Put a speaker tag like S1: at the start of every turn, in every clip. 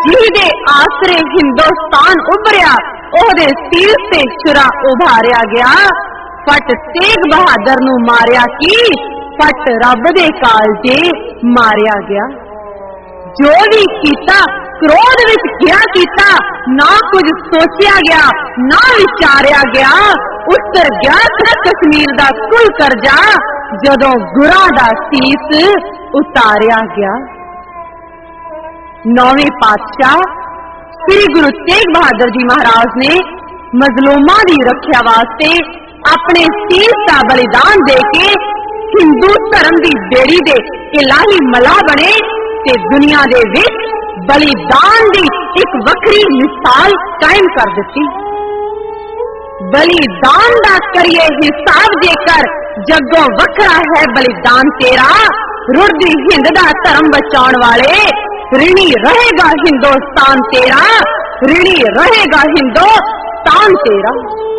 S1: ਜਿਹਦੇ ਆਸਰੇ ਹਿੰਦੁਸਤਾਨ ਉਭਰਿਆ ਉਹਦੇ ਸੀਸ ਤੇ ਛੁਰਾ ਉਭਾਰਿਆ ਗਿਆ। ਫਟ ਤੇਗ ਬਹਾਦਰ ਨੂੰ ਮਾਰਿਆ ਕੀ, ਫਟ ਰੱਬ ਦੇ ਕਾਲਜੇ ਮਾਰਿਆ ਗਿਆ। ਜੋ ਵੀ ਕੀਤਾ क्रोध विच क्या कीता, ना कुछ सोचिया गया ना विचारिया गया। उतर गया सिर्फ कश्मीर दा कुल करजा, जदों गुरां दा सीस उतारिया गया। नौवें पातशाह श्री गुरु तेग बहादुर जी महाराज ने मजलूमां दी रखिया वास्ते अपने सीस का बलिदान दे के हिंदू धर्म दी बेड़ी दे इलाही मला बने ते दुनिया दे विच बलिदान दी एक वखरी मिसाल कायम कर दी। बलिदान दा करिए हिसाब जेकर जगों वखरा है बलिदान तेरा, रुड़दी हिंद दा धर्म बचाउण वाले ऋणी रहेगा हिंदुस्तान तेरा, ऋणी रहेगा हिंदुस्तान तेरा।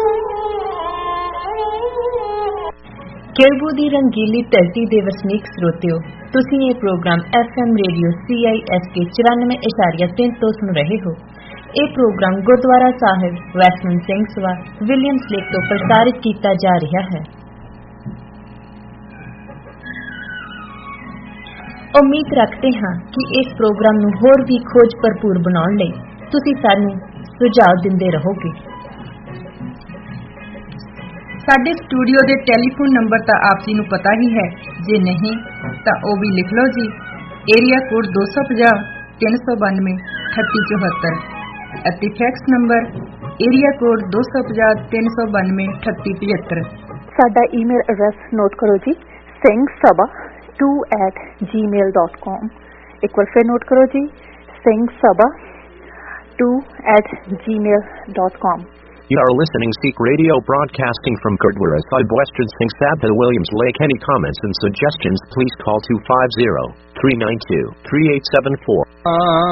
S2: केलबू दी रंगीली धरती दे वसनीक श्रोतियो, तुसीं ये प्रोग्राम FM रेडियो CISK 94.3 तो सुन रहे हो। ये प्रोग्राम गुरुद्वारा साहिब वैष्णव सिंह सभा विलियम्स लेक तो प्रसारित किया जा रहा है। उम्मीद रखते हैं कि इस प्रोग्राम नूं होर भी खोज भरपूर बनाउण लई तुसीं सानूं सुझाव दिंदे रहोगे।
S3: साडे स्टूडियो दे टैलीफोन नंबर तां आप जी नूं पता ही है, जे नहीं तां ओह भी लिख लो जी। एरिया कोड 250 392 3874 अते फैक्स नंबर एरिया कोड 250 392 3875।
S4: साडा ईमेल एड्रैस नोट करो जी, singhsabha2@gmail.com। एक बार फिर नोट करो जी, singhsabha2@gmail.com।
S5: You are listening Sikh Radio broadcasting from Gurdwara Sahib Western Singh Sabha Williams Lake. Any comments and suggestions please call 250-392-3874.